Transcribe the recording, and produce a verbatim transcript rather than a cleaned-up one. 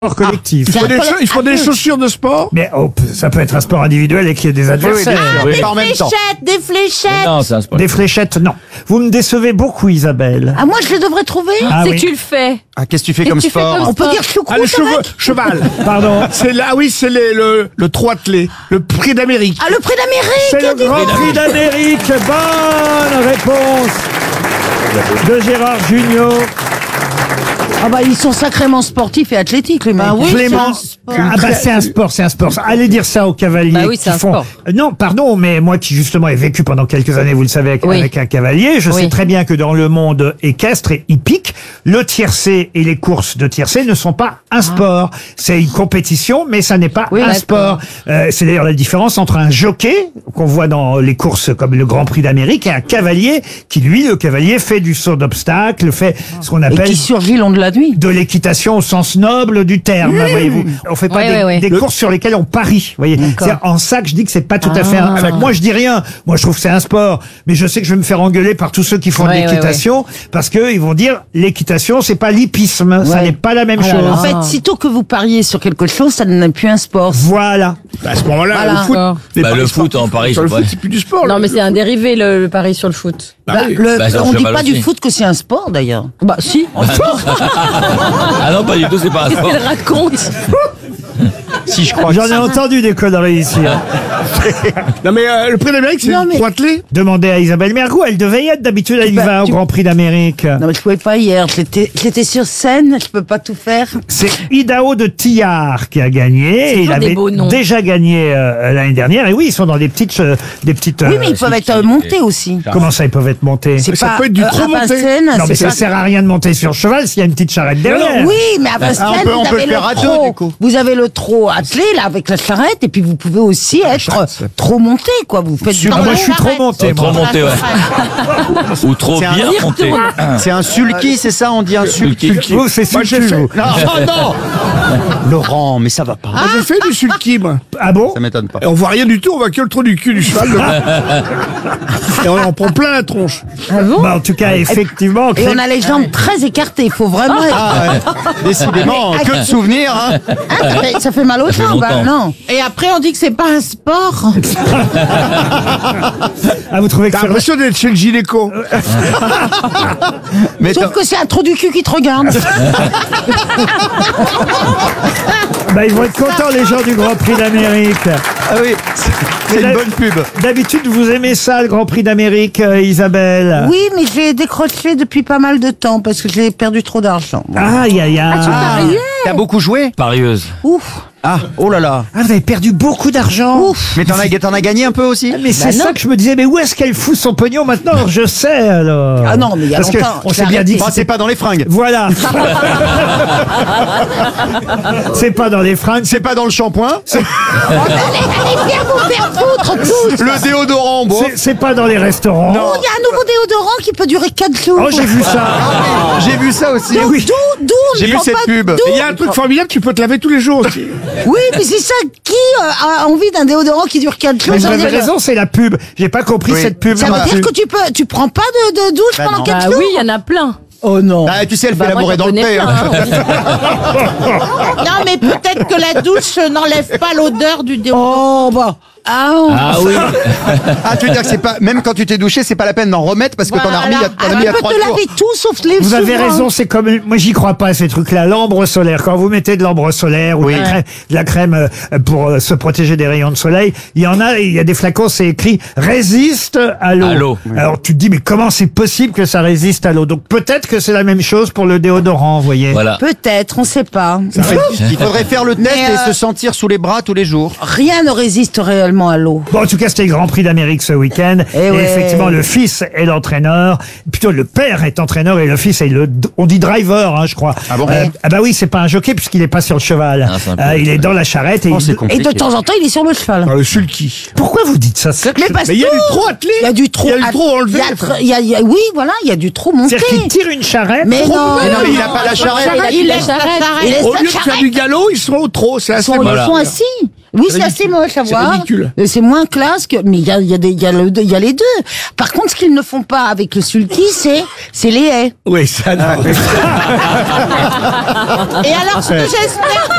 sport collectif. Il faut des, cha- il faut des chaussures de sport. Mais oh, ça peut être un sport individuel et qu'il y ait des adversaires. Oui, Des en même temps. fléchettes, des fléchettes. Non, c'est un sport. Des fléchettes, non. Vous me décevez beaucoup, Isabelle. Ah, moi, je les devrais trouver. Ah c'est oui. que tu le fais. Ah, qu'est-ce que tu fais Qu'est-ce comme que tu fais sport comme On peut dire Ah, choucroute le cheveu, avec. cheval. Pardon. C'est là, ah oui, c'est les- le, le trot attelé, le prix d'Amérique. Ah, le prix C'est d'Amérique. le Grand Prix d'Amérique. Bonne réponse de Gérard Junior. Ah bah, ils sont sacrément sportifs et athlétiques, les mecs. Bah oui, Clément. c'est Ah bah c'est un sport, c'est un sport. Allez dire ça aux cavaliers Bah oui, qui c'est un font. sport. Euh, Non, pardon, mais moi qui justement ai vécu pendant quelques années, vous le savez, avec, Oui. avec un cavalier, je Oui. sais très bien que dans le monde équestre et hippique, le tiercé et les courses de tiercé ne sont pas un sport. C'est une compétition, mais ça n'est pas Oui, un d'accord. sport. Euh, c'est d'ailleurs la différence entre un jockey qu'on voit dans les courses comme le Grand Prix d'Amérique et un cavalier qui, lui, le cavalier, fait du saut d'obstacle, fait ce qu'on Et appelle qui surgit long de la nuit. de l'équitation au sens noble du terme, voyez-vous. On fait pas Ouais, des, ouais, ouais. des courses sur lesquelles on parie, voyez. C'est en ça que je dis que c'est pas tout à fait un... Enfin, moi je dis rien. Moi je trouve que c'est un sport, mais je sais que je vais me faire engueuler par tous ceux qui font Ouais, de ouais, l'équitation parce que ils vont dire l'équitation c'est pas l'hippisme, ça Ouais. n'est pas la même Oh là chose. là. En fait, sitôt que vous pariez sur quelque chose, ça n'est plus un sport. Voilà. Bah, à ce moment-là, Voilà. le foot. D'accord. les Bah, paris le foot sportifs, en Paris, sur le c'est foot, vrai. c'est plus du sport. Non, le- mais c'est un dérivé, le, le pari sur le foot. Bah Bah, oui. le- Bah, sur on le dit cheval pas du aussi. foot que c'est un sport, d'ailleurs. Bah, si. Ah non, pas du tout, c'est pas un sport. Il raconte. Si je crois. J'en ai entendu des conneries ici. hein. Non, mais euh, le prix d'Amérique, c'est Non, le mais- trot attelé. Demandez à Isabelle Mergo, elle devait y être d'habitude, elle y Bah, va au tu- Grand Prix d'Amérique. Non, mais je pouvais pas hier. J'étais, j'étais sur scène, je peux pas tout faire. C'est Idaho de Tillard qui a gagné. Et il toujours des avait beaux noms. déjà gagné euh, l'année dernière. Et oui, ils sont dans des petites, euh, des petites. Oui, euh, mais ils peuvent être euh, montés aussi. Comment ça, ils peuvent être montés? C'est Ça pas, peut être du euh, trop à monté. Vincennes, Non, mais c'est ça pas- sert à rien de monter sur cheval s'il y a une petite charrette derrière. Oui, mais à Vincennes, on peut- on vous peut avez le faire à deux, trot. du coup. Vous avez le trot attelé, là, avec la charrette, et puis vous pouvez aussi être euh, trop monté, quoi. Vous faites Ah, dans moi, la je suis trop charrette. monté. Trop moi. monté, ouais. Ou trop C'est un bien monté. C'est un sulky, c'est ça? On dit un sulky. Sulky. Vous, c'est Moi, sulky, j'ai fait- vous. Non, oh non Laurent, mais ça va pas. Moi, j'ai fait du sulky, moi. Ah bon? Ça m'étonne pas. Et on voit rien du tout, on voit que le trou du cul du cheval. le- Et on en prend plein la tronche. Ah bon Bah, en tout cas, effectivement. Et on a les jambes très écartées. Il faut vraiment. Ah ouais. Décidément, que de souvenirs, hein. Ah, ça, fait, ça fait mal aux fait jambes, hein, longtemps. non. Et après, on dit que c'est pas un sport. Ah, vous trouvez que T'as c'est vrai? l'impression d'être chez le gynéco. Mais Sauf t'as- que c'est un trou du cul qui te regarde. Bah, ils vont être contents, les gens du Grand Prix d'Amérique. ah oui, c'est- c'est une bonne pub. D'habitude, vous aimez ça, le Grand Prix d'Amérique, euh, Isabelle? Oui, mais j'ai décroché depuis pas mal de temps parce que j'ai perdu trop d'argent. Aïe, aïe, aïe. Ah, t'as beaucoup joué? Parieuse. Ouf. Ah, oh là là. Ah, vous avez perdu beaucoup d'argent. Ouf. Mais t'en as, t'en as gagné un peu aussi? Mais c'est ça que je me disais, mais où est-ce qu'elle fout son pognon maintenant? Alors, je sais, alors. Ah non, mais il y a Parce que longtemps, on j'ai s'est bien arrêté. dit. Bah, c'est pas dans les fringues. Voilà. C'est pas dans les fringues. C'est pas dans le shampoing. Allez, allez, viens vous faire foutre tous. Le déodorant, bon. C'est- C'est pas dans les restaurants. Oh, il y a un nouveau déodorant qui peut durer quatre jours. Oh, j'ai vu ça. J'ai vu ça aussi. Donc, oui. d'où, d'où on J'ai ne vu prend cette pas- pub. d'où- Et il y a un truc formidable, tu peux te laver tous les jours aussi. Oui, mais c'est ça. Qui euh, a envie d'un déodorant qui dure quatre jours? Mais Ça vous veut avez dire- raison, c'est la pub. J'ai pas compris Oui. cette pub. Ça non veut dire plus. que tu peux, tu prends pas de, de douche Bah pendant non. quatre Bah jours? oui, il y en a plein. Oh non. Ah, tu sais, elle Bah, fait moi, l'amour et j'en dans le connais thé. hein. plein, hein. Non, mais peut-être que la douche n'enlève pas l'odeur du déodorant. Oh bah. Ah, Ah oui. Ah, tu veux dire que c'est pas, même quand tu t'es douché, c'est pas la peine d'en remettre parce que t'en as remis, il y a- t'en as tu mis il y a peux trois te jours. laver tout sauf les Vous avez souverains. raison, c'est comme moi j'y crois pas à ces trucs-là. L'ambre solaire, quand vous mettez de l'ambre solaire ou de, la crème, de la crème euh, pour euh, se protéger des rayons de soleil, il y en a, il y a des flacons, c'est écrit résiste à l'eau. À l'eau. Alors tu te dis mais comment c'est possible que ça résiste à l'eau? Donc peut-être que c'est la même chose pour le déodorant, vous voyez. Voilà. Peut-être, on sait pas. Il faudrait faire le test Mais, et euh, se sentir sous les bras tous les jours. Rien ne résiste réellement à l'eau. Bon, en tout cas, c'était le Grand Prix d'Amérique ce week-end. Eh et ouais. effectivement, le fils est l'entraîneur. Plutôt, le père est entraîneur et le fils est le, on dit driver, hein, je crois. Ah bon Euh, Ah bah oui, c'est pas un jockey puisqu'il est pas sur le cheval. Ah, c'est un peu- Euh, il est dans la charrette et Oh, il- c'est Et compliqué. de temps en temps, il est sur le cheval. Dans le sulky. Pourquoi vous dites ça? C'est Mais parce Mais il y a que- du trot attelé. Il y a du trou. Il y a du trou enlevé. il y a tr- il y a- il y a- oui, voilà, il y a du trou monté. C'est-à-dire qu'il tire une charrette. Mais Trop non, bien. Mais non, mais il a pas la charrette. Il la laisse la charrette. Il laisse Au la lieu de faire charrette. du galop, ils sont au trot. C'est Ils assez sont, ils Voilà. sont assis. Oui, c'est assez moche à c'est voir. ridicule. Et c'est moins classe que. Mais il y a, il y, a des- il y, a le- il y a les deux. Par contre, ce qu'ils ne font pas avec le sulky, c'est c'est les haies. Oui, ça, non. Et alors, ce que j'espère,